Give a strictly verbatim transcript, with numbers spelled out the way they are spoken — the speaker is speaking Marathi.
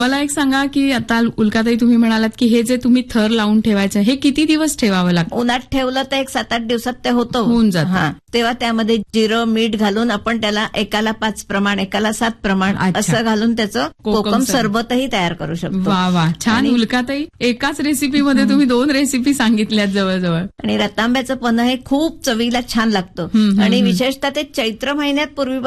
मला एक सांगा की आता उल्काताई तुम्ही म्हणालात की हे जे तुम्ही थर लावून ठेवायचं हे किती दिवस ठेवावं लागतं? उन्हात ठेवलं तर एक सात आठ दिवसात ते होतं होऊन जातं. हा तेव्हा त्यामध्ये जिरं मीठ घालून आपण त्याला एकाला पाच प्रमाण एकाला सात प्रमाण अच्छा. असं घालून त्याचं कोकम कोकम सरबत. सरबतही तयार करू शकतो. वा वा छान. आणि- उल्काताई एकाच रेसिपीमध्ये तुम्ही दोन रेसिपी सांगितल्यात जवळजवळ. आणि रतांब्याचं पन्ह हे खूप चवीला छान लागतं हम्म, हम्म, आणि हम्म. विशेषतः ते चैत्र महिन्यात पूर्वी